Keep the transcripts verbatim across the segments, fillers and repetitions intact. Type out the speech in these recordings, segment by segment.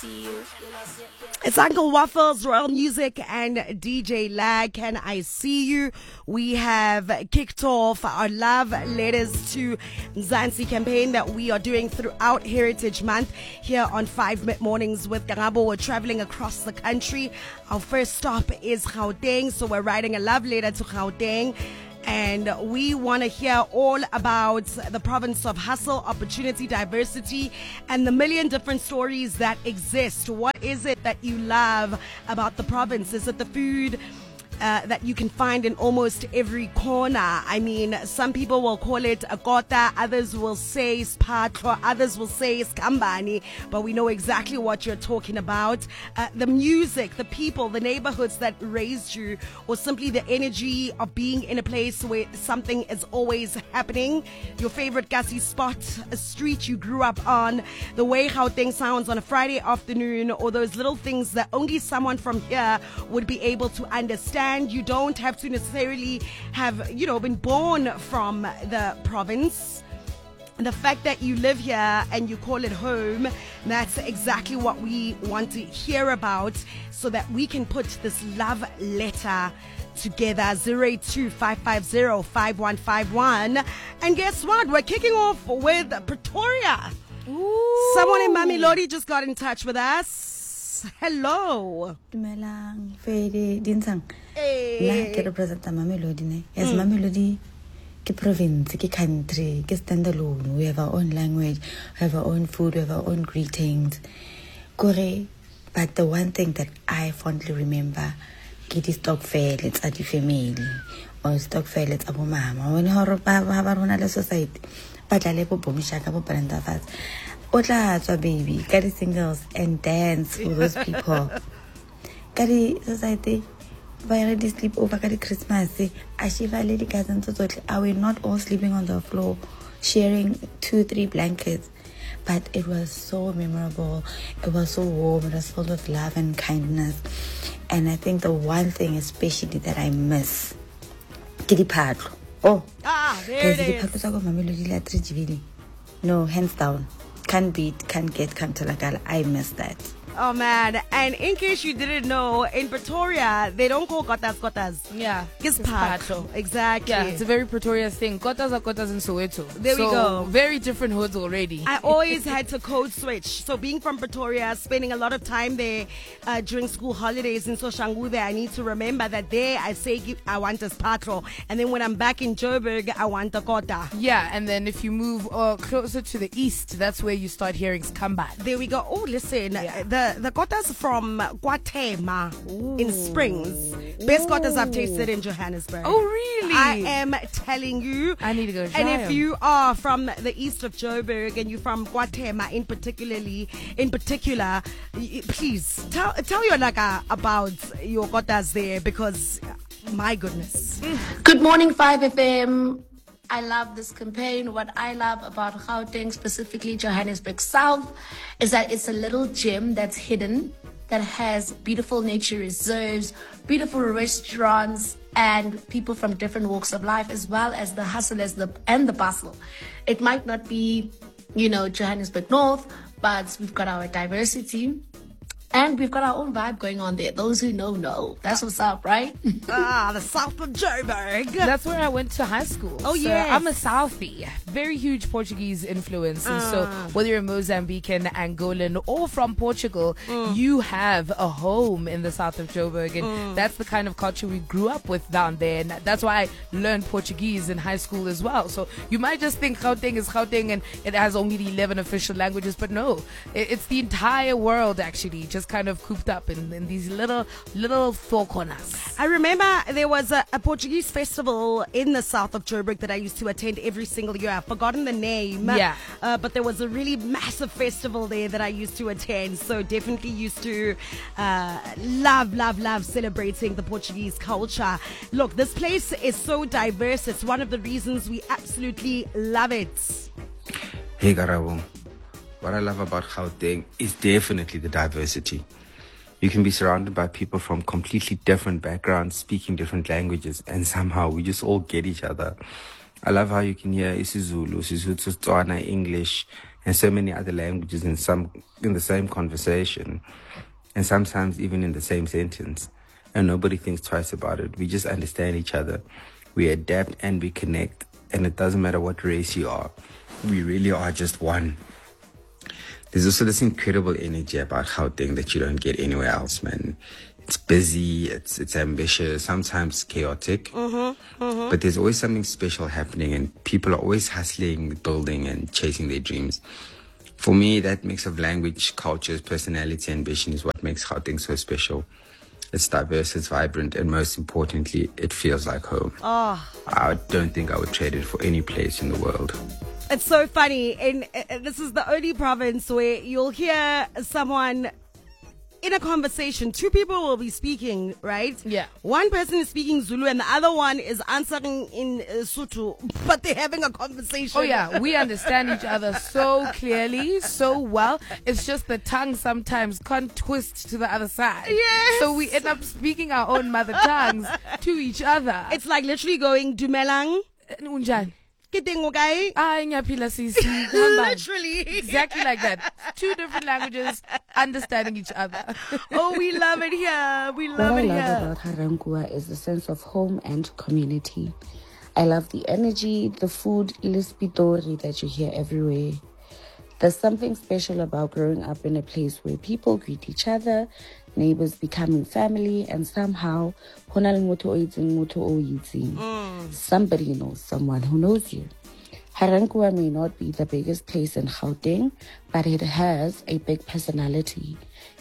It's Uncle Waffles, Royal Music, and D J Lag. Can I see you? We have kicked off our Love Letters to Mzansi campaign that we are doing throughout Heritage Month here on five Mid Mornings with Karabo. We're traveling across the country. Our first stop is Gauteng, so we're writing a love letter to Gauteng. And we want to hear all about the province of hustle, opportunity, diversity, and the million different stories that exist. What is it that you love about the province? Is it the food uh, that you can find in almost every corner? I mean, some people will call it a kota, others will say spatro, others will say skambani, but we know exactly what you're talking about. Uh, the music, the people, the neighborhoods that raised you, or simply the energy of being in a place where something is always happening. Your favorite gassy spot, a street you grew up on, the way how things sounds on a Friday afternoon, or those little things that only someone from here would be able to understand. You don't have to necessarily have, you know, been born from the province. The fact that you live here and you call it home, that's exactly what we want to hear about, so that we can put this love letter together. Zero eight two five five zero five one five one. And guess what? We're kicking off with Pretoria. Ooh. Someone in Mamelodi just got in touch with us. Hello. Dumelang, Fede, Dinsang. Hey. La ke representa Mamelodi ne. Yes, mm. Mamelodi ke province, ke country, ke standalone. We have our own language, we have our own food, we have our own greetings. Kore, but the one thing that I fondly remember, ke di stokvel, it's at the family, or stokvel, it's abo mama. When horo ba ba ba rona le society, ba tla le bo bomishaka bo parenta fast. Otla tswa baby, carry singles and dance for those people. Carry society, by already sleep over carry Christmas. Ashiva lady cousins, are we not all sleeping on the floor, sharing two, three blankets? But it was so memorable. It was so warm. It was full of love and kindness. And I think the one thing especially that I miss, Kidi Padlo. Oh, ah, there it is. No, hands down. Can't beat, can't get, can't tell a girl. I miss that. Oh man, and in case you didn't know, in Pretoria, they don't call kotas kotas. Yeah. It's patro. Exactly. Yeah, it's a very Pretoria thing. Kotas are kotas in Soweto. There so we go. Very different hoods already. I always had to code switch. So being from Pretoria, spending a lot of time there uh, during school holidays in Soshanguve, I need to remember that there I say I want a patro. And then when I'm back in Joburg, I want a kota. Yeah, and then if you move uh, closer to the east, that's where you start hearing skambani. There we go. Oh, listen, Yeah. the The kotas from Guatema in Springs. Best kotas I've tasted in Johannesburg. Oh, really? I am telling you. I need to go try And if them. you are from the east of Joburg and you're from Guatema in particularly, in particular, y- please tell tell your naga about your kotas there, because my goodness. Good morning, five F M. I love this campaign. What I love about Gauteng, specifically Johannesburg South, is that it's a little gem that's hidden, that has beautiful nature reserves, beautiful restaurants, and people from different walks of life, as well as the hustle as the and the bustle. It might not be, you know, Johannesburg North, but we've got our diversity. And we've got our own vibe going on there. Those who know, know. That's what's up, right? Ah, the south of Joburg. That's where I went to high school. Oh, so yes. I'm a Southie. Very huge Portuguese influence. And so whether you're Mozambican, Angolan, or from Portugal, Mm. you have a home in the south of Joburg. And Mm. that's the kind of culture we grew up with down there. And that's why I learned Portuguese in high school as well. So you might just think Gauteng is Gauteng and it has only the eleven official languages. But no, it, it's the entire world actually just kind of cooped up in, in these little, little four corners. I remember there was a, a Portuguese festival in the south of Joburg that I used to attend every single year. I've forgotten the name. Yeah. Uh, but there was a really massive festival there that I used to attend. So definitely used to uh, love, love, love celebrating the Portuguese culture. Look, this place is so diverse. It's one of the reasons we absolutely love it. Hey Karabo, what I love about Gauteng is definitely the diversity. You can be surrounded by people from completely different backgrounds, speaking different languages, and somehow we just all get each other. I love how you can hear isiZulu, isiZulu, Tswana, English, and so many other languages in some in the same conversation, and sometimes even in the same sentence. And nobody thinks twice about it. We just understand each other. We adapt and we connect. And it doesn't matter what race you are. We really are just one. There's also this incredible energy about Gauteng that you don't get anywhere else, man. It's busy, it's it's ambitious, sometimes chaotic. Mm-hmm, mm-hmm. But there's always something special happening, and people are always hustling, building, and chasing their dreams. For me, that mix of language, cultures, personality, ambition is what makes Gauteng so special. It's diverse, it's vibrant, and most importantly, it feels like home. Oh. I don't think I would trade it for any place in the world. It's so funny. And uh, this is the only province where you'll hear someone in a conversation, two people will be speaking, right? Yeah. One person is speaking Zulu and the other one is answering in uh, Sotho, but they're having a conversation. Oh yeah, we understand each other so clearly, so well. It's just the tongue sometimes can't twist to the other side. Yes. So we end up speaking our own mother tongues to each other. It's like literally going, Dumelang. Unjani? Kiteng okay? Ah, ngiyaphila sisi. Literally. Exactly like that. Two different languages understanding each other. Oh, we love it here. We What love I it love here. about Ga-Rankuwa is the sense of home and community. I love the energy, the food, lispitori that you hear everywhere. There's something special about growing up in a place where people greet each other, neighbors becoming family, and somehow mm. somebody knows someone who knows you. Ga-Rankuwa may not be the biggest place in Gauteng, but it has a big personality.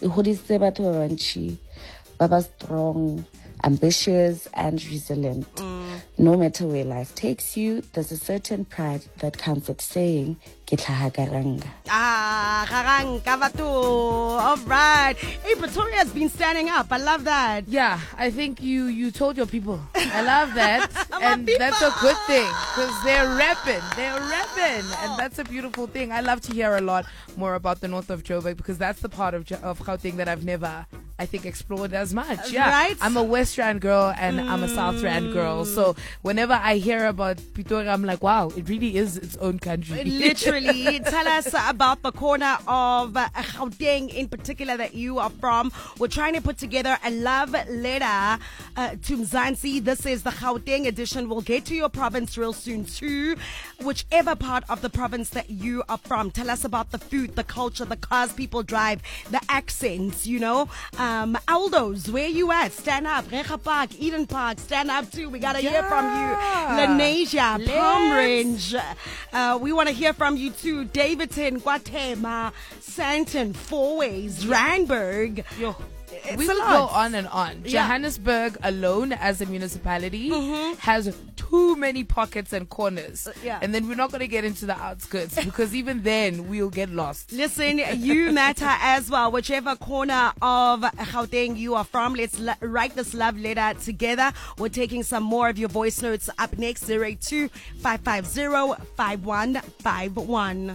Baba strong, ambitious, and resilient. Mm. No matter where life takes you, there's a certain pride that comes with saying, "Ke tlhaga Garanga." Ah, Garanga Batu. All right. Hey, Pretoria has been standing up. I love that. Yeah, I think you you told your people. I love that. And people. That's a good thing because they're rapping. They're rapping. And that's a beautiful thing. I love to hear a lot more about the north of Joburg because that's the part of, of Gauteng that I've never, I think, explored as much. Yeah. Right? I'm a West Rand girl and mm. I'm a South Rand girl. So whenever I hear about Pretoria, I'm like, wow, it really is its own country. Literally. Tell us about the corner of uh, Gauteng in particular that you are from. We're trying to put together a love letter uh, to Mzansi. This is the Gauteng edition. We'll get to your province real soon too. Whichever part of the province that you are from. Tell us about the food, the culture, the cars people drive, the accents, you know. Um, Aldo's, where you at? Stand up. Recha Park, Eden Park, stand up too. We got to yeah. hear from you. Lenasia, Palm Range. Uh, we want to hear from you too. Davidson, Guatemala, Santon, Fourways, Randburg. Yo. It's we a could lot. go on and on. Yeah. Johannesburg alone as a municipality Mm-hmm. has too many pockets and corners. Uh, yeah. And then we're not going to get into the outskirts because even then we'll get lost. Listen, you matter as well. Whichever corner of Gauteng you are from, let's l- write this love letter together. We're taking some more of your voice notes up next. zero eight two, five five zero, five one five one.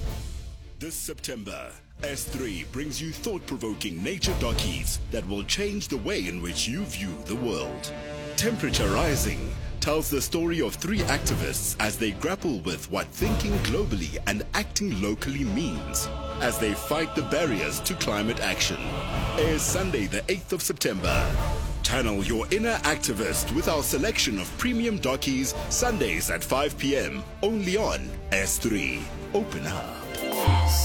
This September, S three brings you thought-provoking nature dockies that will change the way in which you view the world. Temperature Rising tells the story of three activists as they grapple with what thinking globally and acting locally means as they fight the barriers to climate action. Airs Sunday the eighth of September. Channel your inner activist with our selection of premium dockies Sundays at five p.m. only on S three. Open up.